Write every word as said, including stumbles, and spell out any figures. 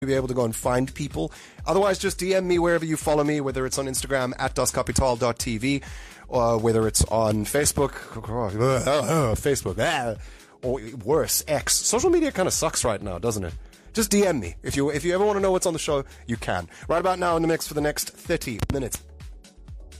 be able to go and find people. Otherwise, just D M me wherever you follow me, whether it's on Instagram at das kapital dot t v, or whether it's on Facebook, Facebook, or worse, X. Social media kind of sucks right now, doesn't it? Just D M me. If you if you ever want to know what's on the show, you can. Right about now in the mix for the next thirty minutes.